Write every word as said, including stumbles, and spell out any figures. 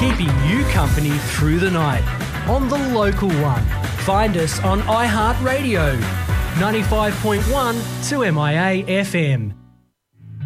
keeping you company through the night on The Local One. Find us on iHeartRadio, ninety-five point one to M I A F M.